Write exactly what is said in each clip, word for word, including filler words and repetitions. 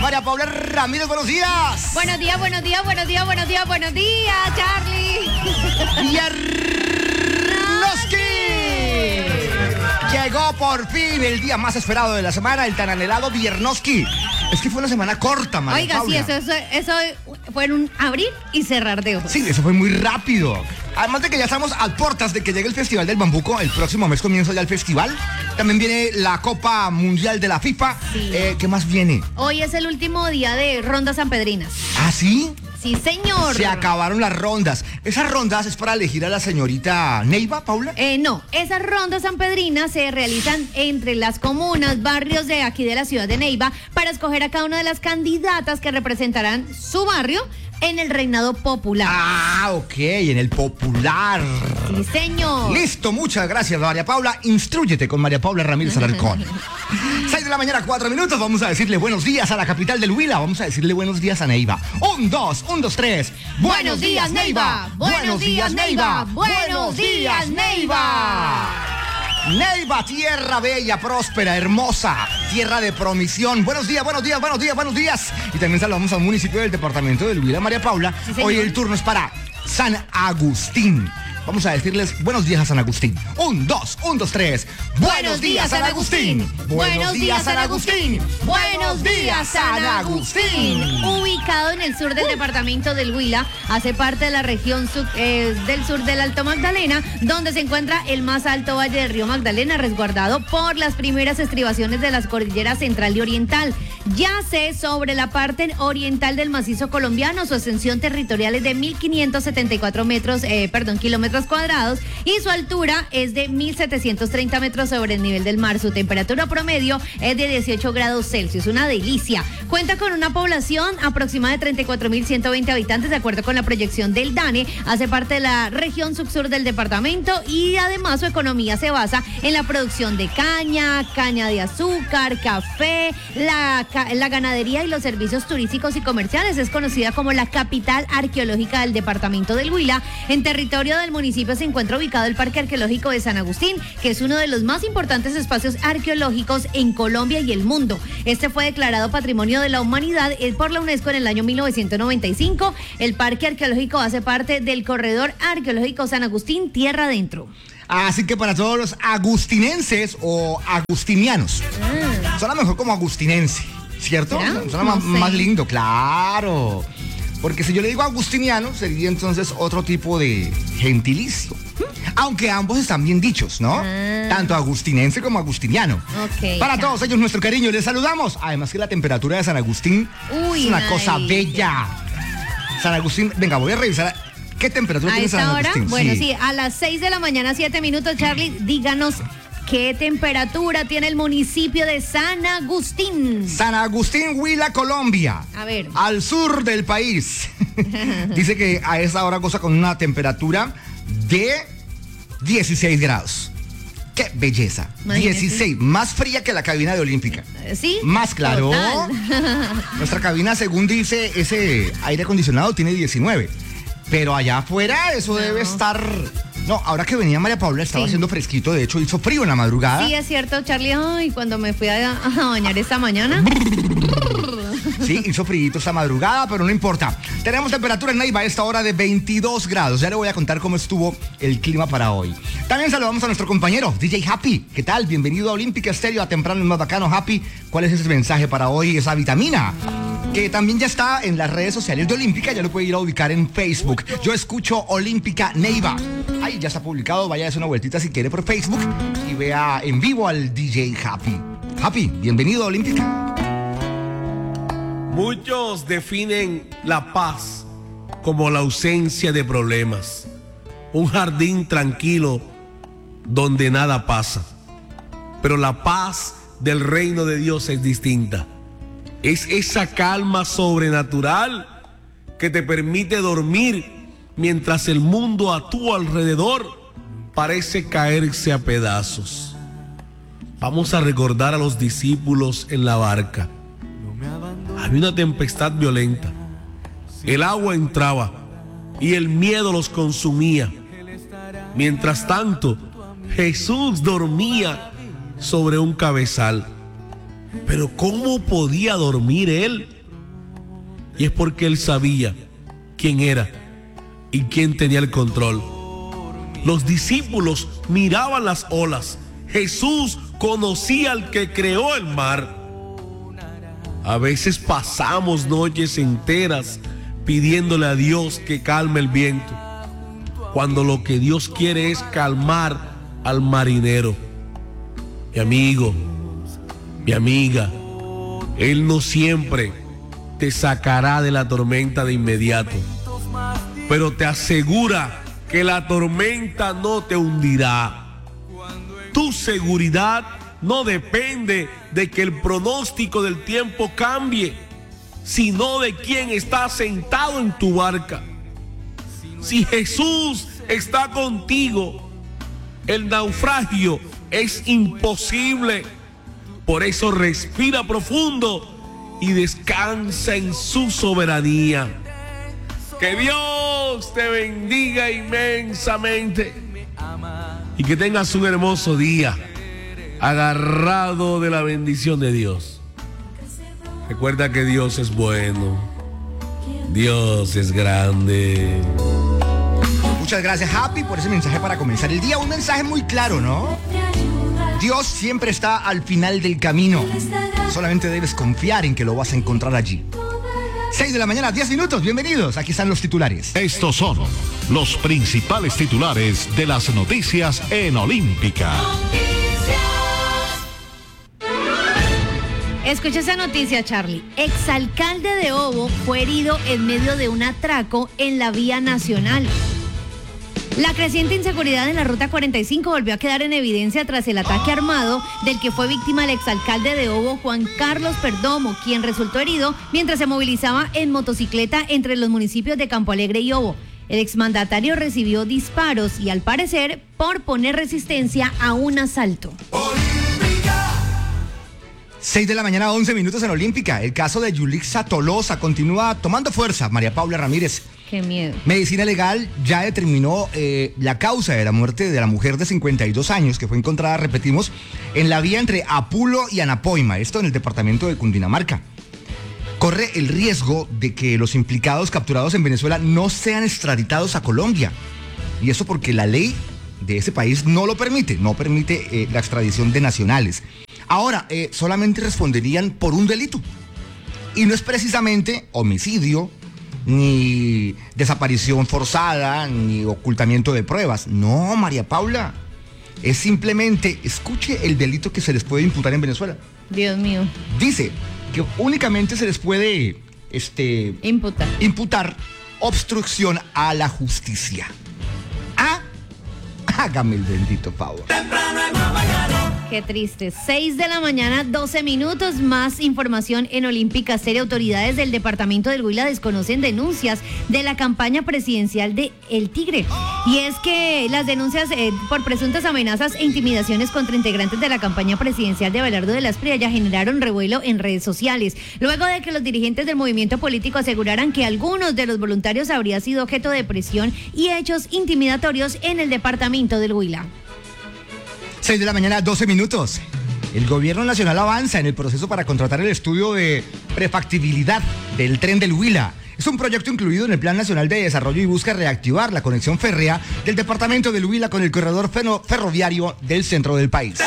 María Paula Ramírez, buenos días. Buenos días, buenos días, buenos días, buenos días, buenos días, Charlie. Viernoski. Llegó por fin el día más esperado de la semana, el tan anhelado Viernoski. Es que fue una semana corta, María Oiga, Paula. sí, eso, eso, eso fue en un abrir y cerrar de ojos. Sí, eso fue muy rápido. Además de que ya estamos a puertas de que llegue el Festival del Bambuco. El próximo mes comienza ya el festival. También viene la Copa Mundial de la FIFA. Sí. Eh, ¿Qué más viene? Hoy es el último día de rondas sanpedrinas. ¿Ah, sí? Sí, señor. Se acabaron las rondas. ¿Esas rondas es para elegir a la señorita Neiva, Paula? Eh, no, esas rondas sanpedrinas se realizan entre las comunas, barrios de aquí de la ciudad de Neiva para escoger a cada una de las candidatas que representarán su barrio en el reinado popular. Ah, ok, en el popular. Sí, señor. Listo, muchas gracias, María Paula. Instrúyete con María Paula Ramírez Alarcón. seis de la mañana, cuatro minutos. Vamos a decirle buenos días a la capital del Huila. Vamos a decirle buenos días a Neiva. Un, dos, un, dos, tres. Buenos días, Neiva. Buenos días, Neiva. Buenos días, Neiva. Neiva, tierra bella, próspera, hermosa, tierra de promisión. Buenos días, buenos días, buenos días, buenos días. Y también saludamos a un municipio del departamento del Huila, María Paula. Sí, hoy el turno es para San Agustín. Vamos a decirles buenos días a San Agustín. Un, dos, un, dos, tres. Buenos días, San Agustín. Buenos días, San Agustín. Buenos días, San Agustín. Ubicado en el sur del departamento del Huila, hace parte de la región sur, eh, del sur del Alto Magdalena, donde se encuentra el más alto valle del río Magdalena, resguardado por las primeras estribaciones de las cordilleras central y oriental. Yace sobre la parte oriental del macizo colombiano. Su extensión territorial es de mil quinientos setenta y cuatro metros, eh, perdón, kilómetros cuadrados, y su altura es de mil setecientos treinta metros sobre el nivel del mar. Su temperatura promedio es de dieciocho grados Celsius, una delicia. Cuenta con una población aproximada de treinta y cuatro mil ciento veinte habitantes, de acuerdo con la proyección del DANE. Hace parte de la región subsur del departamento y además su economía se basa en la producción de caña, caña de azúcar, café, la, la ganadería y los servicios turísticos y comerciales. Es conocida como la capital arqueológica del departamento del Huila. En territorio del municipio se encuentra ubicado el Parque Arqueológico de San Agustín, que es uno de los más importantes espacios arqueológicos en Colombia y el mundo. Este fue declarado Patrimonio de la Humanidad por la UNESCO en el año mil novecientos noventa y cinco. El Parque Arqueológico hace parte del Corredor Arqueológico San Agustín Tierra Adentro. Así que para todos los agustinenses o agustinianos, ah. suena mejor como agustinense, ¿cierto? ¿Será? Suena No más, sé. más lindo, claro. Porque si yo le digo agustiniano, sería entonces otro tipo de gentilicio. Aunque ambos están bien dichos, ¿no? Ah. Tanto agustinense como agustiniano. Ok, Para claro. todos ellos, nuestro cariño, les saludamos. Además que la temperatura de San Agustín Uy, es una una cosa delicia. bella. San Agustín, venga, voy a revisar qué temperatura A tiene San esta hora, Agustín. bueno, sí. a las seis de la mañana, siete minutos, Charlie, díganos qué temperatura tiene el municipio de San Agustín. San Agustín, Huila, Colombia. A ver. Al sur del país. Dice que a esa hora goza con una temperatura de dieciséis grados. ¡Qué belleza! Imagínese. dieciséis, más fría que la cabina de Olímpica. ¿Sí? Más claro. Total. Nuestra cabina, según dice ese aire acondicionado, tiene diecinueve. Pero allá afuera eso No. debe estar... No, ahora que venía María Paula estaba Sí. haciendo fresquito. De hecho, hizo frío en la madrugada. Sí, es cierto, Charlie. Ay, cuando me fui a, a bañar esta mañana. Sí, hizo frío esta madrugada, pero no importa. Tenemos temperatura en Neiva a esta hora de veintidós grados. Ya le voy a contar cómo estuvo el clima para hoy. También saludamos a nuestro compañero, D J Happy. ¿Qué tal? Bienvenido a Olímpica Estéreo, a temprano el más bacano, Happy. ¿Cuál es ese mensaje para hoy? Esa vitamina que también ya está en las redes sociales de Olímpica, ya lo puede ir a ubicar en Facebook. Yo escucho Olímpica Neiva. Ahí ya está publicado, vaya a hacer una vueltita si quiere por Facebook y vea en vivo al D J Happy. Happy, bienvenido a Olímpica. Muchos definen la paz como la ausencia de problemas, un jardín tranquilo donde nada pasa. Pero la paz del reino de Dios es distinta. Es esa calma sobrenatural que te permite dormir mientras el mundo a tu alrededor parece caerse a pedazos. Vamos a recordar a los discípulos en la barca. Había una tempestad violenta. El agua entraba y el miedo los consumía. Mientras tanto, Jesús dormía sobre un cabezal. Pero ¿cómo podía dormir él? Y es porque él sabía quién era y quién tenía el control. Los discípulos miraban las olas. Jesús conocía al que creó el mar. A veces pasamos noches enteras pidiéndole a Dios que calme el viento, cuando lo que Dios quiere es calmar al marinero. Mi amigo, mi amiga, Él no siempre te sacará de la tormenta de inmediato, pero te asegura que la tormenta no te hundirá. Tu seguridad no depende de que el pronóstico del tiempo cambie, sino de quien está sentado en tu barca. Si Jesús está contigo, el naufragio es imposible. Por eso respira profundo y descansa en su soberanía. Que Dios te bendiga inmensamente y que tengas un hermoso día, agarrado de la bendición de Dios. Recuerda que Dios es bueno, Dios es grande. Muchas gracias, Happy, por ese mensaje para comenzar el día. Un mensaje muy claro, ¿no? Dios siempre está al final del camino. Solamente debes confiar en que lo vas a encontrar allí. seis de la mañana, diez minutos. Bienvenidos. Aquí están los titulares. Estos son los principales titulares de las noticias en Olímpica. Escucha esa noticia, Charlie. Exalcalde de Obo fue herido en medio de un atraco en la vía nacional. La creciente inseguridad en la ruta cuarenta y cinco volvió a quedar en evidencia tras el ataque armado del que fue víctima el exalcalde de Obo, Juan Carlos Perdomo, quien resultó herido mientras se movilizaba en motocicleta entre los municipios de Campo Alegre y Obo. El exmandatario recibió disparos y, al parecer, por poner resistencia a un asalto. seis de la mañana, once minutos en Olímpica. El caso de Yulixa Tolosa continúa tomando fuerza. María Paula Ramírez. Qué miedo. Medicina Legal ya determinó eh, la causa de la muerte de la mujer de cincuenta y dos años que fue encontrada, repetimos, en la vía entre Apulo y Anapoima, esto en el departamento de Cundinamarca. Corre el riesgo de que los implicados capturados en Venezuela no sean extraditados a Colombia. Y eso porque la ley de ese país no lo permite, no permite eh, la extradición de nacionales. Ahora, eh, solamente responderían por un delito. Y no es precisamente homicidio, ni desaparición forzada, ni ocultamiento de pruebas. No, María Paula. Es simplemente, escuche el delito que se les puede imputar en Venezuela. Dios mío. Dice que únicamente se les puede este, imputar. imputar obstrucción a la justicia. Ah, hágame el bendito favor. Qué triste. seis de la mañana, doce minutos. Más información en Olímpica Serie. Autoridades del departamento del Huila desconocen denuncias de la campaña presidencial de El Tigre. Y es que las denuncias eh, por presuntas amenazas e intimidaciones contra integrantes de la campaña presidencial de Abelardo de las Priayas generaron revuelo en redes sociales, luego de que los dirigentes del movimiento político aseguraran que algunos de los voluntarios habrían sido objeto de presión y hechos intimidatorios en el departamento del Huila. seis de la mañana, doce minutos. El gobierno nacional avanza en el proceso para contratar el estudio de prefactibilidad del tren del Huila. Es un proyecto incluido en el Plan Nacional de Desarrollo y busca reactivar la conexión férrea del departamento del Huila con el corredor ferroviario del centro del país.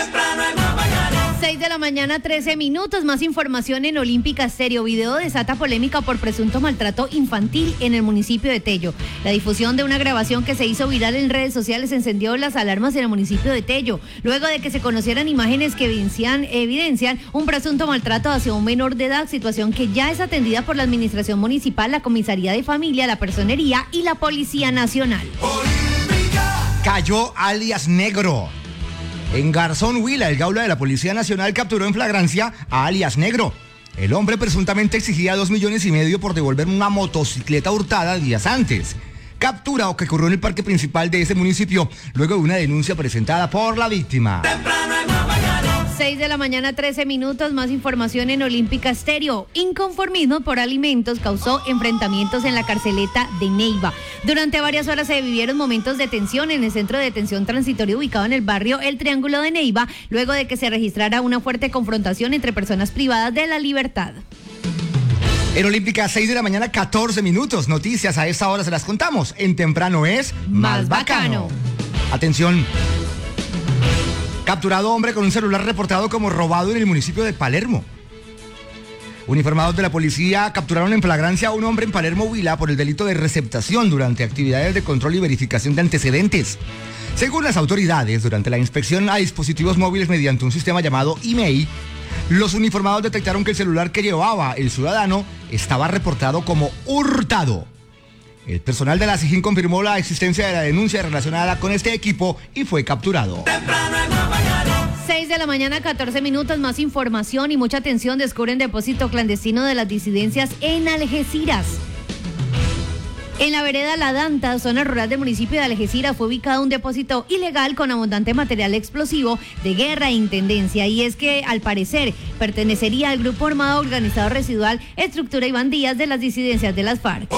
seis de la mañana, trece minutos. Más información en Olímpica Stereo. Video desata polémica por presunto maltrato infantil en el municipio de Tello. La difusión de una grabación que se hizo viral en redes sociales encendió las alarmas en el municipio de Tello, luego de que se conocieran imágenes que evidencian, evidencian un presunto maltrato hacia un menor de edad, situación que ya es atendida por la administración municipal, la comisaría de familia, la personería y la Policía Nacional. Cayó alias Negro. En Garzón, Huila, el Gaula de la Policía Nacional capturó en flagrancia a alias Negro. El hombre presuntamente exigía dos millones y medio por devolver una motocicleta hurtada días antes. Captura o que ocurrió en el parque principal de ese municipio, luego de una denuncia presentada por la víctima. seis de la mañana, trece minutos, más información en Olímpica Estéreo. Inconformismo por alimentos causó enfrentamientos en la carceleta de Neiva. Durante varias horas se vivieron momentos de tensión en el centro de detención transitorio ubicado en el barrio El Triángulo de Neiva, luego de que se registrara una fuerte confrontación entre personas privadas de la libertad. En Olímpica, seis de la mañana, catorce minutos. Noticias a esta hora se las contamos. En Temprano es Más Bacano. Atención. Capturado hombre con un celular reportado como robado en el municipio de Palermo. Uniformados de la policía capturaron en flagrancia a un hombre en Palermo, Huila, por el delito de receptación durante actividades de control y verificación de antecedentes. Según las autoridades, durante la inspección a dispositivos móviles mediante un sistema llamado email, los uniformados detectaron que el celular que llevaba el ciudadano estaba reportado como hurtado. El personal de la SIJIN confirmó la existencia de la denuncia relacionada con este equipo y fue capturado. seis de la mañana, catorce minutos, más información y mucha atención. Descubren depósito clandestino de las disidencias en Algeciras. En la vereda La Danta, zona rural del municipio de Algeciras, fue ubicado un depósito ilegal con abundante material explosivo de guerra e intendencia. Y es que, al parecer, pertenecería al grupo armado organizado residual Estructura y Bandías de las disidencias de las FARC.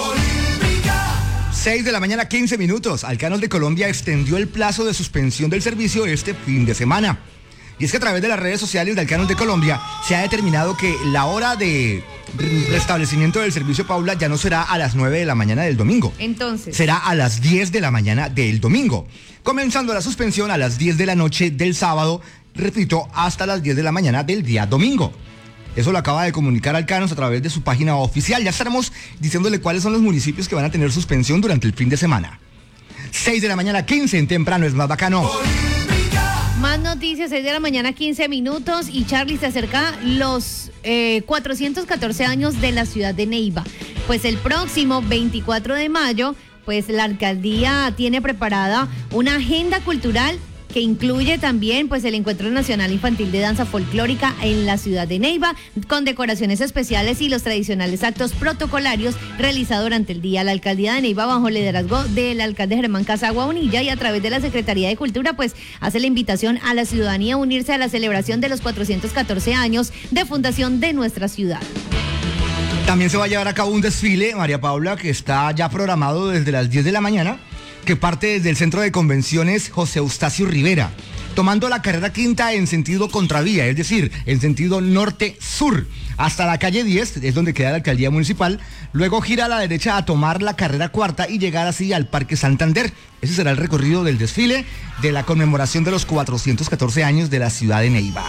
seis de la mañana, quince minutos. Alcanos de Colombia extendió el plazo de suspensión del servicio este fin de semana. Y es que a través de las redes sociales de Alcanos de Colombia se ha determinado que la hora de restablecimiento del servicio, Paula, ya no será a las nueve de la mañana del domingo. Entonces. Será a las diez de la mañana del domingo. Comenzando la suspensión a las diez de la noche del sábado, repito, hasta las diez de la mañana del día domingo. Eso lo acaba de comunicar Alcanos a través de su página oficial. Ya estaremos diciéndole cuáles son los municipios que van a tener suspensión durante el fin de semana. seis de la mañana, quince en Temprano es Más Bacano. Más noticias, seis de la mañana, quince minutos. Y Charlie, se acerca los eh, cuatrocientos catorce años de la ciudad de Neiva. Pues el próximo veinticuatro de mayo, pues la alcaldía tiene preparada una agenda cultural que incluye también pues el Encuentro Nacional Infantil de Danza Folclórica en la ciudad de Neiva, con decoraciones especiales y los tradicionales actos protocolarios realizados durante el día. La alcaldía de Neiva, bajo el liderazgo del alcalde Germán Casagua Bonilla y a través de la Secretaría de Cultura, pues hace la invitación a la ciudadanía a unirse a la celebración de los cuatrocientos catorce años de fundación de nuestra ciudad. También se va a llevar a cabo un desfile, María Paula, que está ya programado desde las diez de la mañana, que parte desde el Centro de Convenciones José Eustacio Rivera, tomando la carrera quinta en sentido contravía, es decir, en sentido norte-sur, hasta la calle diez, es donde queda la alcaldía municipal. Luego gira a la derecha a tomar la carrera cuarta y llegar así al Parque Santander. Ese será el recorrido del desfile de la conmemoración de los cuatrocientos catorce años de la ciudad de Neiva.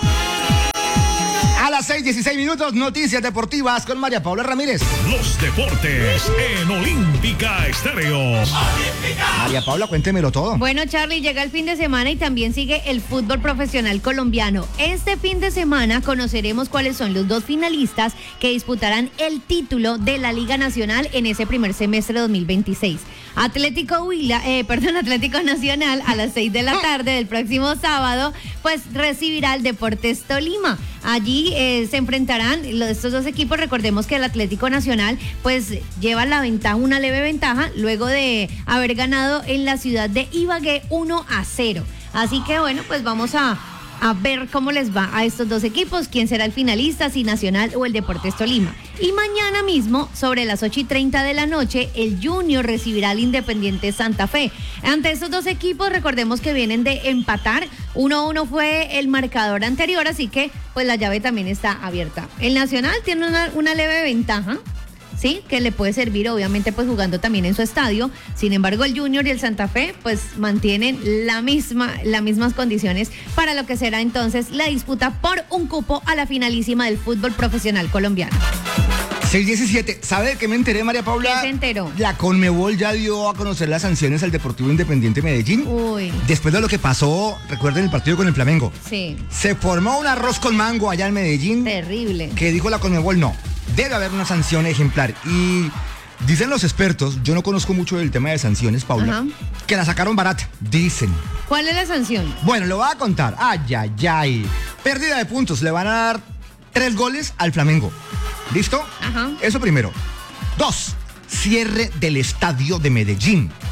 A las seis, dieciséis minutos, noticias deportivas con María Paula Ramírez. Los deportes en Olímpica Estéreo. María Paula, cuéntemelo todo. Bueno, Charlie, llega el fin de semana y también sigue el fútbol profesional colombiano. Este fin de semana conoceremos cuáles son los dos finalistas que disputarán el título de la Liga Nacional en ese primer semestre de dos mil veintiséis. Atlético Huila, eh, perdón, Atlético Nacional a las seis de la tarde del próximo sábado, pues recibirá al Deportes Tolima. Allí eh, se enfrentarán estos dos equipos. Recordemos que el Atlético Nacional pues lleva la ventaja, una leve ventaja, luego de haber ganado en la ciudad de Ibagué uno a cero. Así que bueno, pues vamos a, a ver cómo les va a estos dos equipos, quién será el finalista, si Nacional o el Deportes Tolima. Y mañana mismo, sobre las ocho y treinta de la noche, el Junior recibirá al Independiente Santa Fe. Ante estos dos equipos, recordemos que vienen de empatar. uno a uno fue el marcador anterior, así que pues la llave también está abierta. El Nacional tiene una, una leve ventaja, sí, que le puede servir, obviamente, pues jugando también en su estadio. Sin embargo, el Junior y el Santa Fe pues mantienen la misma, las mismas condiciones para lo que será entonces la disputa por un cupo a la finalísima del fútbol profesional colombiano. seis diecisiete, ¿sabe de qué me enteré, María Paula? ¿Qué se enteró? La Conmebol ya dio a conocer las sanciones al Deportivo Independiente Medellín. Uy. Después de lo que pasó, recuerden el partido con el Flamengo. Sí. Se formó un arroz con mango allá en Medellín. Terrible. Que dijo la Conmebol, no, debe haber una sanción ejemplar. Y dicen los expertos, yo no conozco mucho del tema de sanciones, Paula, Ajá. que la sacaron barata, dicen. ¿Cuál es la sanción? Bueno, lo voy a contar. Ay, ay, ay. Pérdida de puntos, le van a dar tres goles al Flamengo. ¿Listo? Ajá. Eso primero. Dos, cierre del estadio de Medellín.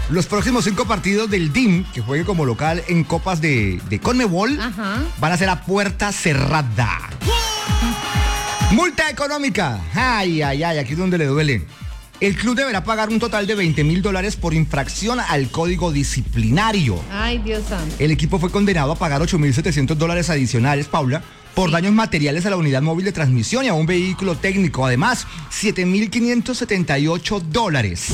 Los próximos cinco partidos del D I M, que juegue como local en copas de, de Conmebol, Ajá. van a ser a puerta cerrada. Multa económica. Ay, ay, ay, aquí es donde le duele. El club deberá pagar un total de veinte mil dólares por infracción al código disciplinario. Ay, Dios santo. El equipo fue condenado a pagar ocho mil setecientos dólares adicionales, Paula, por Sí. daños materiales a la unidad móvil de transmisión y a un vehículo técnico. Además, siete mil quinientos setenta y ocho dólares.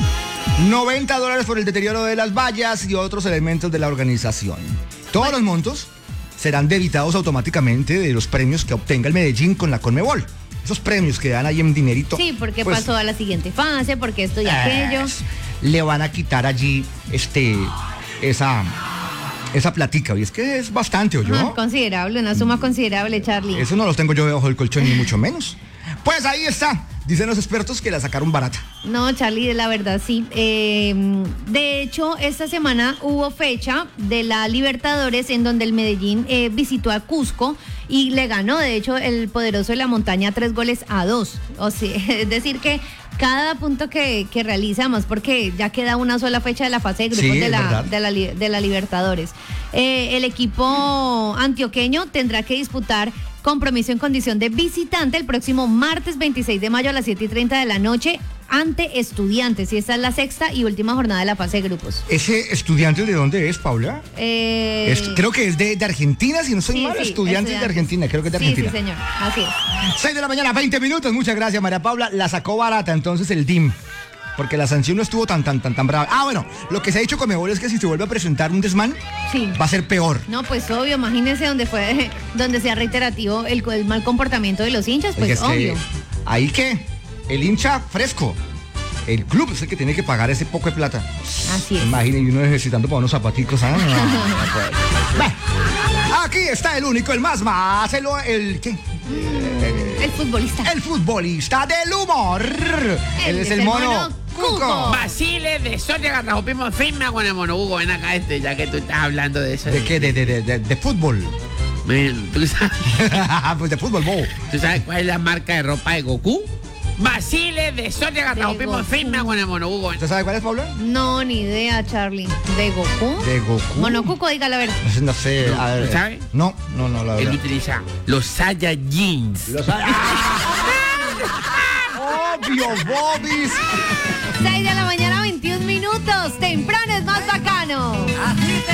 noventa dólares por el deterioro de las vallas y otros elementos de la organización. Todos los montos serán debitados automáticamente de los premios que obtenga el Medellín con la Conmebol. Esos premios que dan ahí en dinerito. Sí, porque pues, pasó a la siguiente fase, porque esto y aquello. es, le van a quitar allí este esa esa platica. Y es que es bastante, ¿o yo? Ajá, considerable, una suma considerable, Charlie. Eso no los tengo yo debajo del colchón, ni mucho menos. Pues ahí está. Dicen los expertos que la sacaron barata. No, Charlie, la verdad sí. Eh, de hecho, esta semana hubo fecha de la Libertadores en donde el Medellín eh, visitó a Cusco y le ganó, de hecho, el poderoso de la montaña tres goles a dos. O sea, es decir que cada punto que, que realiza, más porque ya queda una sola fecha de la fase de grupos Sí, de, es la, verdad. de, la, li- de la Libertadores. Eh, el equipo antioqueño tendrá que disputar compromiso en condición de visitante el próximo martes veintiséis de mayo a las siete y treinta de la noche ante Estudiantes. Y esta es la sexta y última jornada de la fase de grupos. ¿Ese estudiante de dónde es, Paula? Eh, Es- creo que es de, de Argentina, si no soy sí, mal. sí, Estudiantes de Argentina, creo que es de Sí, Argentina. Sí, señor, así es. seis de la mañana, veinte minutos. Muchas gracias, María Paula. La sacó barata entonces el D I M. Porque la sanción no estuvo tan, tan, tan, tan brava. Ah, bueno, lo que se ha dicho con Conmebol es que si se vuelve a presentar un desmán, Sí. va a ser peor. No, pues obvio, imagínense donde fue, donde sea reiterativo el, el mal comportamiento de los hinchas, pues Oiga, es que obvio. ahí que el hincha fresco, el club es el que tiene que pagar ese poco de plata. Así es. Imaginen, y uno necesitando para unos zapaticos. ¿Ah? No, no puede. Bueno, aquí está el único, el más más, el, el, ¿qué? El futbolista. El futbolista del humor. Él es el mono Cuco. Cuco. Basile de Soria Garrafopimo firma con el mono Hugo. Ven acá este, ya que tú estás hablando de eso. ¿De qué? De, de, de, de, de fútbol. Men, ¿tú sabes, Pues de fútbol, bobo. ¿tú sabes cuál es la marca de ropa de Goku? Basile de Soria Garrafopimo Goku. firma con el mono Hugo. ¿Usted sabe cuál es, Paula? No, ni idea, Charlie. ¿De Goku? De Goku. Monocuco, dígala a ver. No sé, no sé. No, a ver. ¿sabe? No, no, no, la Él verdad. utiliza los Saiyajins. Los- Obvio, Bobis. seis de la mañana, veintiún minutos. Temprano es más bacano.